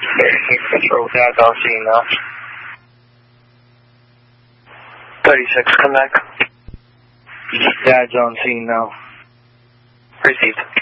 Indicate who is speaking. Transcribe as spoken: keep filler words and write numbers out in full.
Speaker 1: thirty-six Control, Dad, I'll see you now.
Speaker 2: thirty-six, come back.
Speaker 1: Dad, John, see you now.
Speaker 2: Received.